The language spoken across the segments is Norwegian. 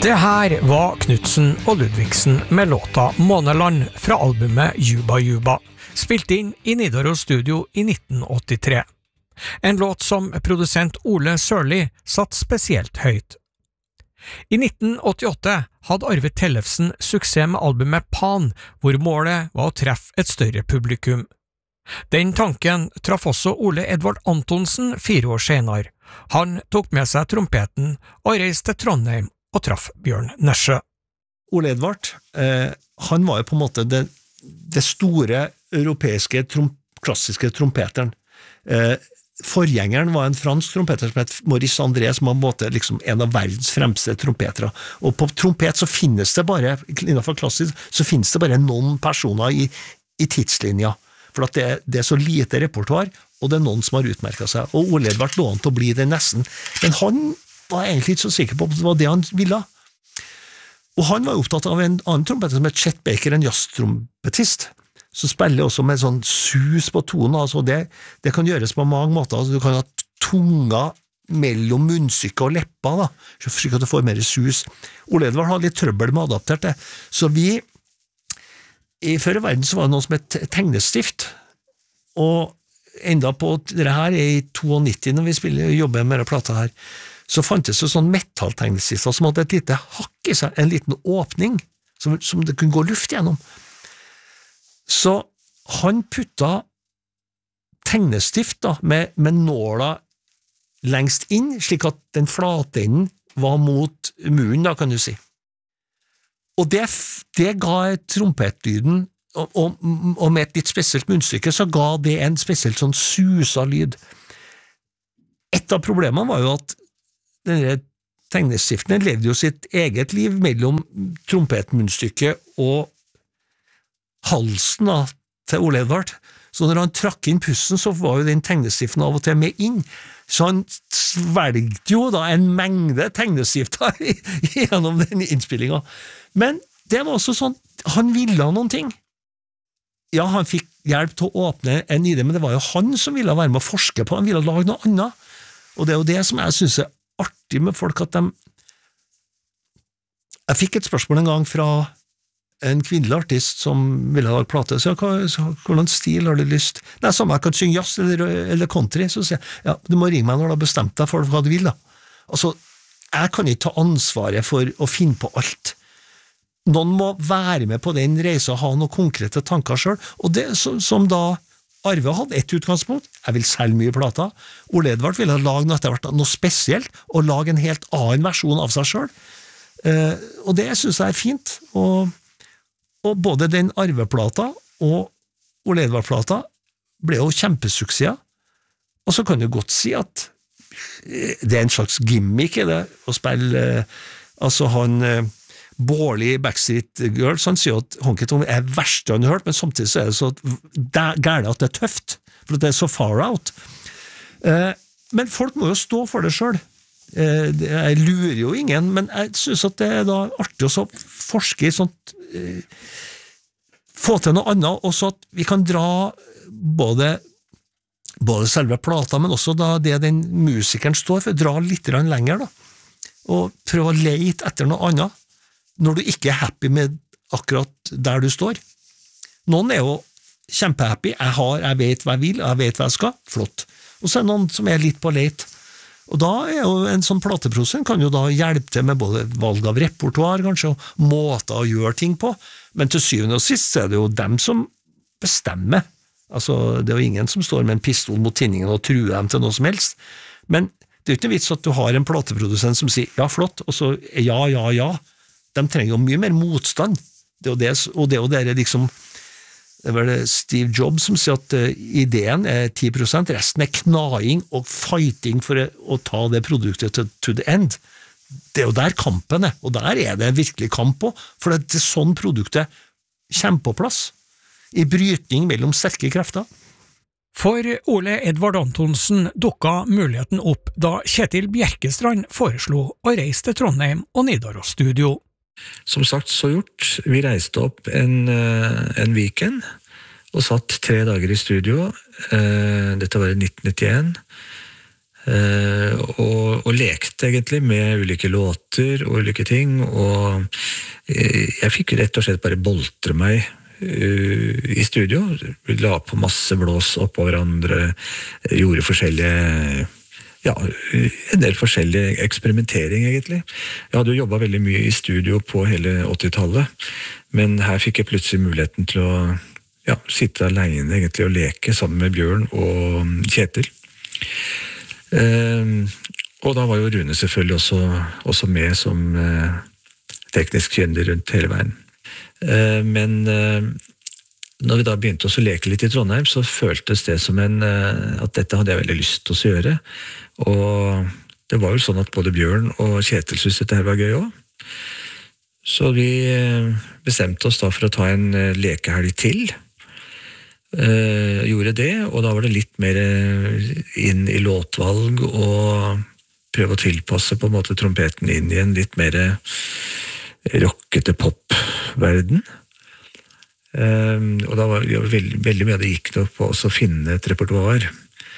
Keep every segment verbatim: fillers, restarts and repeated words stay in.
Det her var Knudsen og Ludvigsen med låta Måneland fra albumet Juba Juba, spilt inn i Nidaros Studio i nitten åttitre. En låt som produsent Ole Sørli satt spesielt høyt. I nitten åttiåtte hadde Arve Tellefsen suksess med albumet Pan, hvor målet var å treffe et større publikum. Den tanken traff også Ole Edvard Antonsen fire år senere. Han tok med seg trompeten og reiste til Trondheim og traff Bjørn Nesjø. Ole Edvard, eh, han var jo på en måte det, det store europeiske trom, klassiske trompeteren. Eh, forgjengeren var en fransk trompeter som het Maurice André, som var på en måte liksom en av verdens fremste trompetere. Og på trompet så finnes det bare, innenfor klassisk, så finnes det bare noen personer i, i tidslinja. For at det, det er så lite repertoar, og det er noen som har utmerket seg. Og Ole Edvard lå an til å bli det nesten. Men han var egentlig ikke så sikker på at det var det han ville. Og han var opptatt av en annen trompeter som het Chet Baker, en jazztrompetist, som spiller også med sånn sus på tonen. Altså det, det kan gjøres på mange måter. Altså du kan ha tunga mellom munnstykke og leppa, da, slik at du får mer sus. Ole Edvard har litt trøbbel med å adaptere det. Så vi I før i verden så var det noe som het tegnestift, og enda på det her i nitto-to når vi spiller, jobber med denne plata her, så fantes det sånn metalltegnestifter som hadde et lite hakk i seg, en liten åpning, som, som det kunne gå luft gjennom. Så han putta tegnestift da, med, med nåla lengst inn, slik at den flatenden var mot munnen, da kan du si. Og det, det ga trompetlyden, og, og, og med et litt spesielt munnstykke, så ga det en spesielt sånn susa lyd. Et av problemene var jo at denne tegnestiften levde jo sitt eget liv mellom trompetmunnstykket og halsen da, til Ole Edvard. Så når han trakk inn pussen, så var jo den tegnestiften av og til med inn. Så han svelgte jo da en mengde tegnestifter gjennom den innspillingen. Men det var også sånn, han ville noen ting. Ja, han fikk hjelp til å åpne en idé, men det var jo han som ville være med å forske på, han ville lage noe annet. Og det er jo det som jeg synes er artig med folk, at de... Jeg fikk et spørsmål en gang fra en kvinnelig artist som ville lage plate, så jeg, hvordan stil har du lyst? Nei, samme, jeg kan synge jazz eller, eller country, så sier jeg, ja, du må ringe meg når du har bestemt deg for hva du vil da. Altså, jeg kan ikke ta ansvaret for å finne på alt. Noen må være med på den reisen og ha noen konkrete tanker selv, og det som, som da Arve hadde et utgangspunkt, jeg vil selge mye plata, Ole Edvard ville lage noe, noe spesielt, og lage en helt annen versjon av seg selv, eh, og det synes jeg er fint, og, og både den Arve-plata og Ole Edvard-plata ble jo kjempesuksesser, og så kan du godt si at det er en slags gimmick i det, å spille, eh, altså han... Eh, Bårli Backstreet Girls, han sier at Honky Tonk er verste han har hørt, men samtidig så er det så gærlig at det er tøft, for det er så far out. Eh, men folk må jo stå for det selv. Eh, jeg lurer jo ingen, men jeg synes at det er da artig å forske i sånt, eh, få til noe annet, og så at vi kan dra både, både selve plata, men også da det den musikeren står for, dra litt lenger da, og prøve å lete etter noe annet, når du ikke er happy med akkurat der du står. Noen er jo kjempehappy, jeg har, jeg vet hva jeg vil, jeg vet hva jeg skal, flott. Og så er det noen som er litt på leit. Og da er jo en sånn plateprosent kan jo da hjelpe til med både valg av repertoar, kanskje, og måter å gjøre ting på. Men til syvende og sist så er det jo dem som bestemmer. Altså, det er jo ingen som står med en pistol mot tinningen og truer dem til noe som helst. Men det er jo ikke noe vits at du har en plateprodusent som sier, ja, flott, og så ja, ja, ja. De trenger jo mye mer motstand, det er jo det, og det er jo det liksom, det er vel Steve Jobs som sier at uh, ideen er ti prosent, resten er knaing og fighting for å ta det produktet to, to the end. Det er jo der kampen er, og der er det en virkelig kamp på, for det er sånn produktet kommer på plass, i brytning mellom sterke krefter. For Ole Edvard Antonsen dukka muligheten opp da Kjetil Bjerkestrand foreslo å reise til Trondheim og Nidaros Studio. Som sagt, så gjort. Vi reiste opp en, en weekend og satt tre dager i studio. Dette var i nitten nittien. Uh, og, og lekte egentlig med ulike låter og ulike ting, og uh, jeg fikk rett og slett bare boltre meg uh, i studio. Vi la på masse blås opp på hverandre, gjorde forskjellige, ja, en del forskjellige eksperimentering egentlig. Jeg hadde jo jobbet veldig mye i studio på hele åttitallet, men her fikk jeg plutselig muligheten til å ja, sitte alene egentlig og leke sammen med Bjørn og Kjetil. Uh, og da var jo Rune selvfølgelig også, også med som uh, teknisk kyndig rundt hele veien. Uh, men uh, når vi da begynte å leke litt i Trondheim, så føltes det som en, uh, at dette hadde jeg veldig lyst til å gjøre. Og det var jo sånn at både Bjørn og Kjetil syntes dette her var gøy også. Så vi uh, bestemte oss da for å ta en uh, lekehelg til. Uh, gjorde det, og da var det litt mer inn i låtvalg og prøve å tilpasse på en måte trompeten inn i en litt mer rockete popverden. Uh, og da var det veldig, veldig mye det gikk nok på å finne et repertoar.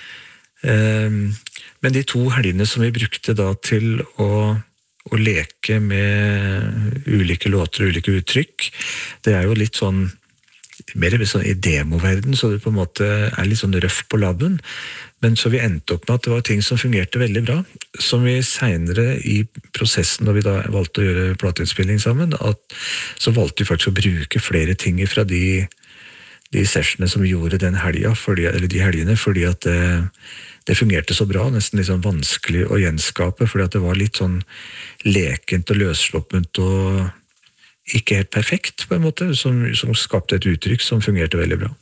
Uh, men de to helgene som vi brukte da til å, å leke med ulike låter og ulike uttrykk, det er jo litt sånn mer sånn i demoverden, så det på en måte er litt sånn røff på labben, men så vi endte opp med at det var ting som fungerte veldig bra, som vi senere i prosessen, når vi da valgte å gjøre plateinnspilling sammen, at så valgte vi faktisk å bruke flere ting fra de, de sessionene som vi gjorde den helgen, fordi, eller de helgene, fordi at det, det fungerte så bra, nesten litt sånn vanskelig å gjenskape, fordi at det var litt sånn lekent og løssloppent og ikke helt perfekt på en måte, som, som skapte et uttrykk som fungerte veldig bra.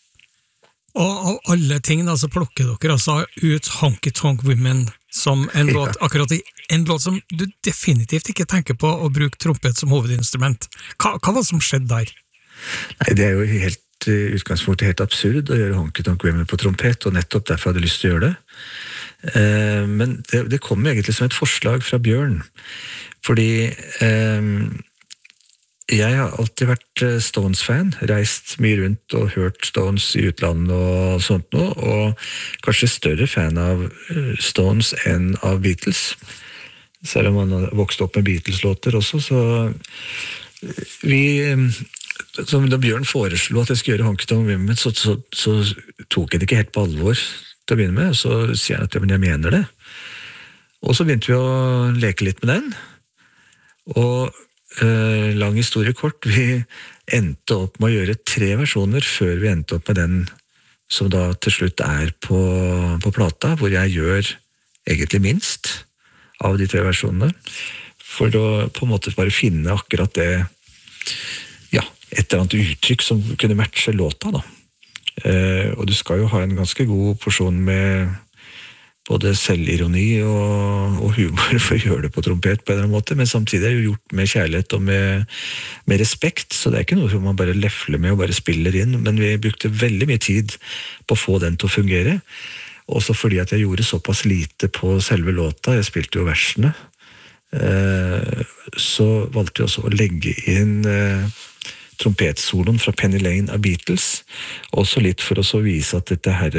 Og av alle ting da, så plukker dere altså ut Honky Tonk Women som en låt, ja. Akkurat i en låt som du definitivt ikke tenker på å bruke trompet som hovedinstrument. Hva, hva var det som skjedde der? Nei, det er jo helt i utgangspunktet helt absurd å gjøre Honky Tonk Women på trompet, og nettopp derfor hadde jeg lyst til å gjøre det. Eh, men det, det kom egentlig som et forslag fra Bjørn, fordi eh, jeg har alltid vært Stones-fan, reist mye rundt og hørt Stones i utlandet og sånt noe, og kanskje større fan av Stones enn av Beatles. Selv om man har vokst opp med Beatles-låter også, så vi, som da Bjørn foreslo at jeg skulle gjøre Honky Tonk Women, så, så, så tok jeg det ikke helt på alvor til å begynne med, og så sier jeg at ja, men jeg mener det. Og så begynte vi å leke litt med den, og Uh, lang historie kort, vi endte opp med å gjøre tre versjoner før vi endte opp med den som da til slutt er på, på plata, hvor jeg gjør egentlig minst av de tre versjonene, for å på en måte bare finne akkurat det, ja, et eller annet uttrykk som kunne matche låta da. Uh, og du skal jo ha en ganske god porsjon med både selvironi og, og humor for å gjøre det på trompet på en eller annen måte, men samtidig er det jo gjort med kjærlighet og med, med respekt, så det er ikke noe som man bare lefler med og bare spiller inn, men vi brukte veldig mye tid på å få den til å fungere, også fordi at jeg gjorde såpass lite på selve låta, jeg spilte jo versene, eh, så valgte jeg også å legge inn eh, trompetsoloen fra Penny Lane av Beatles, også litt for å så vise at dette her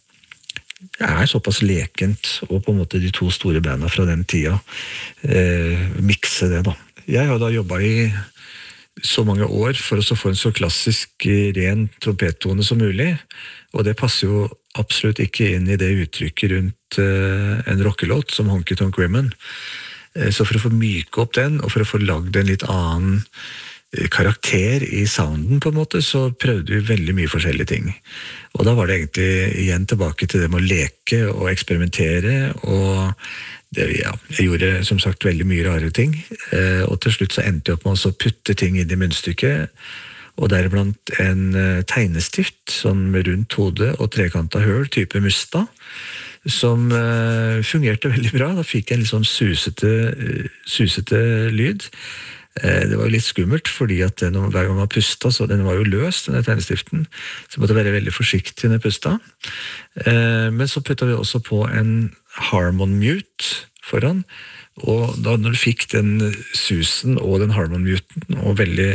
er såpass lekent, og på en måte de to store bandene fra den tida eh, mikse det da. Jeg har da jobbet i så mange år for å få en så klassisk ren trompettone som mulig, og det passer jo absolutt ikke inn i det uttrykket rundt eh, en rockelåt som Honky Tonk Women. Eh, så for å få myke opp den, og for å få lagd en litt annen karakter i sounden på en måte, så prøvde vi veldig mye forskjellige ting. Og da var det egentlig igjen tilbake til det med å leke og eksperimentere, og det, ja, jeg gjorde som sagt veldig mye rare ting, eh, og til slutt så endte jeg opp med å putte ting inn i munnstykket, og deriblant en tegnestift, sånn med rundt hode og trekantet høl, type Musta, som eh, fungerte veldig bra. Da fikk jeg en litt sånn susete, susete lyd. Det var jo litt skummelt, fordi at den, hver gang man pustet, så den var jo løs, denne tegnestiften, så måtte jeg være veldig forsiktig når jeg pustet. Men så puttet vi også på en Harmon Mute foran, og da når du fikk den susen og den Harmon Muten, og veldig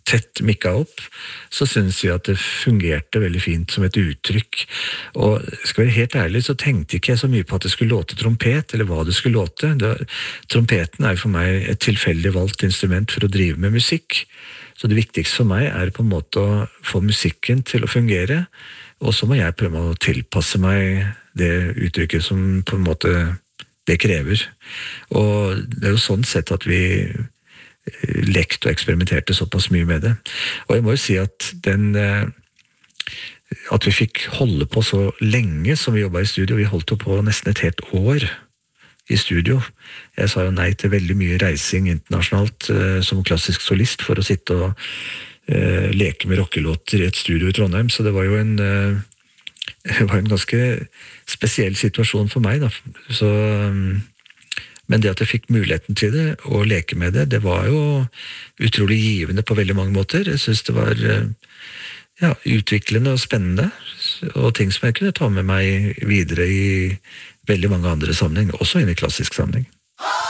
tett mikka opp, så synes jeg at det fungerte veldig fint som et uttrykk. Og skal jeg være helt ærlig, så tenkte ikke jeg så mye på at det skulle låte trompet, eller hva det skulle låte. Det, trompeten er for meg et tilfeldig valgt instrument for å drive med musikk. Så det viktigste for meg er på en måte å få musikken til å fungere, og så må jeg prøve å tilpasse meg det uttrykket som på en måte det krever. Og det er jo sånn sett at vi lekt og eksperimenterte såpass mye med det. Og jeg må jo si at den at vi fikk holde på så lenge som vi jobbet i studio, vi holdt jo på nesten et helt år i studio. Jeg sa jo nei til veldig mye reising internasjonalt eh, som klassisk solist for å sitte og eh, leke med rockelåter i et studio i Trondheim, så det var jo en, eh, det var en ganske spesiell situasjon for meg da. Så Men det at jeg fikk muligheten til det, og leke med det, det var jo utrolig givende på veldig mange måter. Jeg synes det var ja, utviklende og spennende, og ting som jeg kunne ta med meg videre i veldig mange andre sammenheng, også inn i klassisk sammenheng.